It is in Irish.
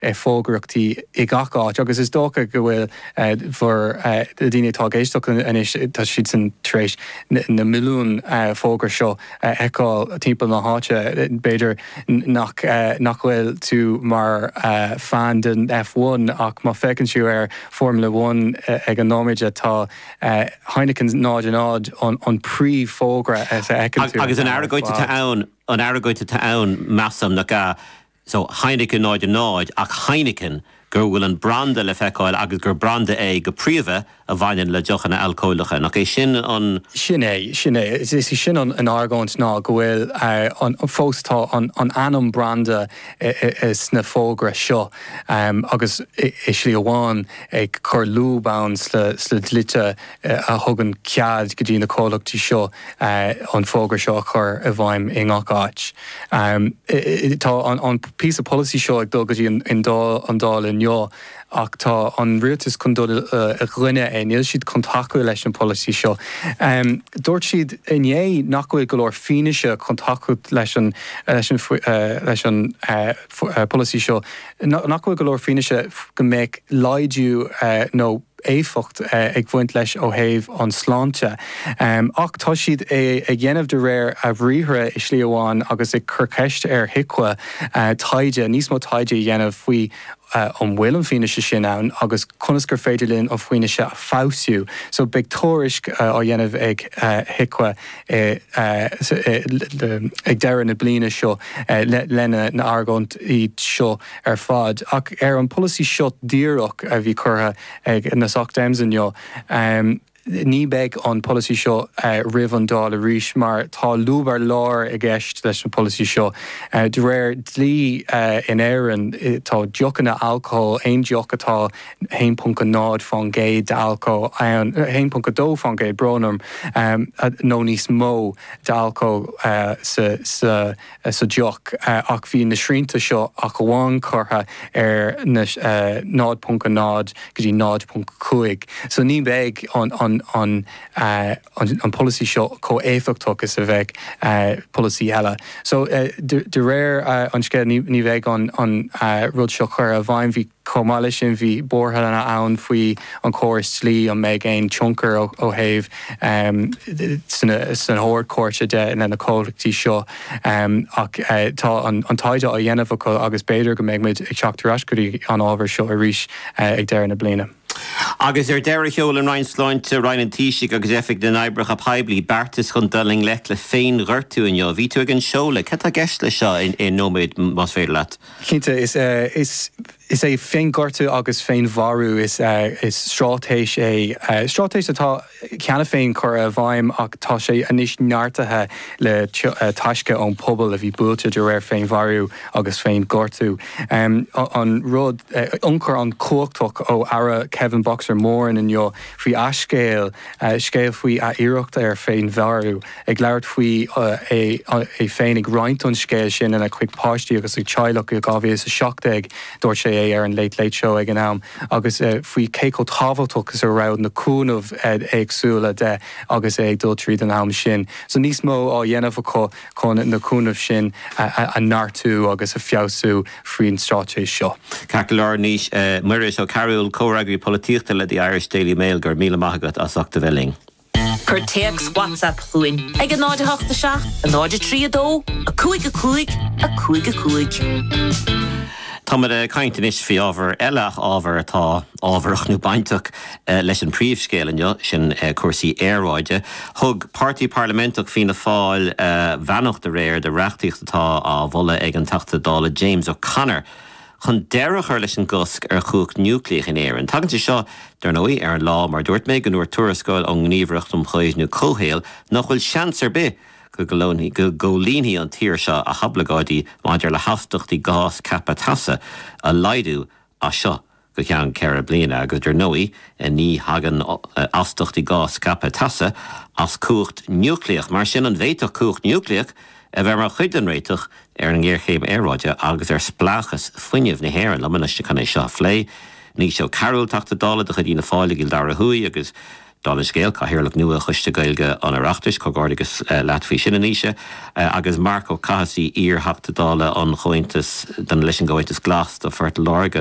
fógrachtí I gachát, agus is dócha go bhfuil for daoine tá géisteach inis tá siad san tréis na milliún fógra seo eáil timp na háte beidir nach bhfuil tú mar fan den F1 ach má fecinn siú Formula 1 ag an nóméide tá Heineken nád an pre-fógra agus an airgóite tá ann measam na ga so Heineken nád ach Heineken gur bhfuil an branda le feiceáil agus gur branda go príomh a bhainin le deochanna alcólacha nach é sin an sin is sin an argáint ná go bhfuil an fóstá an anam branda is na fógra seo agus is slí amháin ag chur lúbán sle dlite a thugann cead go dtí na cólachtaí seo an fógra seo chur a bhaim I ngacáit tá an piece of policy seo ag dul go dtí an dáil ach tá an rialtas chun dul a ghlunne níl siad contacu leis an policy seo. Dúirt siad inné nach bhfuil go leor fineise contacu leis an policy seo. Nach bhfuil go leor fineise go méid laidú nó éfacht ag bhaint leis ó thaobh an sláinte. Ach tá siad ag dhéanamh de réir a bhríthre I slí amháin agus ag curceist hicwa taide, níos mó taide dhéanamh faoi an bhfuil an fineise sin ann agus conas gur féidirlinn ó faoineise a fásiú. So beagtóirisk á dhéanamh ag hicwa ag deireadh na bliana seo lena na argáint iad seo fad. Ach an policy seo díreach a bhí curtha ag na Sochthamson jo ní beg an policy seo rih an dáil a ríis mar tá lúbar lár a gceist leis an policy seo. De réir dlí in éireann tá deochanna alcohol, ein deoch atá 1.9 fan géad de alcohol, 1.2 fan géad brónarm nó níos mó de alcohol sa deoch ach bhí na srínta seo ach bháin curtha na 9.9 go dtí 9.5. So ní beg an policy seo có éfachtóchas a bheith policy eile. So de réir an scéad ní bheith an rud seo chur a bhaim bhí comáile sin bhí borthailena ann faoi an chóras slí an méid éon tionchar ó thaobh san hóir cuairte de na cólachtaí seo ach tá an taide á dhéanamh acu agus beidir go méid ag teachtarás goí an ábhar seo a ríis ag deireadh na bliana. Agus deir cheol an Reinsláinte Ryan Tíisiigh agus effig den Aibrach a Paiblí Bertas chun daling let le féin ghirtú in jo. Bhí tú ag an seola, ce tá gceist le seo in nóméid más féidir leat? Cínte is féin gortu agus féin varú is strátéis strátéis atá ceanna féin chur a bhaim ach tá sé anis neartathe le taisce ón pobl a bhí buailte de réir féin varú agus féin gortu. An rud ionchar an cóchtach ó ara Kevin Boxer Moran in jo faoi ascéal scéal faoi a iirecht féin varú ag leirt faoi féin ag roint an scéal sin in a chuig páistí agus ag teilech ag gábhí is a seachtaigh dúirt sé an late show ag an am agus faoi céco tábhailteachas a raibh na cúnamh agsúla de agus ag dul tríd an am sin. So níos mó á dhéanamh acu chun na cúnamh sin a nartú agus a fiosú faoin strátéis seo. Cacalar níos muir seo Carol córagraí políochta le the Irish Daily Mail gur míle maithagad as achta bheling. Curtex WhatsApp chuin. Ag an náide hachta seach, an náide tríadó, a cúig a cúig, a cúig a cúig. Támara caintin is fi ábhar eilech ábhar atá ábharach nó bainteach leis an príomhscéal inniu sin cuasaí éireáide. Thug Party Parliamentach fina fáil bheannacht de réir de reachtaíocht atá á bhola ag an teachta dála James O'Connor chun deireadh ar leis an gcosc ar chuach núcléach in éireann. Tagann seo dar nóí ar an lá mar dúirt méid an uair tuarascáil an gníomhreacht chuid nó cóhéal nach bhfuil seans ar bith go golíní an tíir seo a hablagáidí maidir le haftochtaí gás cappa tasa a laidú a seo go ceann ceithre bliana agus dar nóí ní hagan astochtaí gás cappa tasa as cuacht núcléach mar sin an bhéiteach cuacht núcléach a bheith mar chuid an réiteach ar an ggéirchéim éireáide agus ar splachas fuinneamh na hhéir le muiste chuna seo phlé ní seo Carol tachta dála a chudí na fáile gil dar a thuí agus Dála scéal cahirirlach nua chuiste gailge an arachtas cogádagus Latví sinnaníise agus Marco Cahasí ír hapta dála an chointas den leis an gointas glas do fertil lága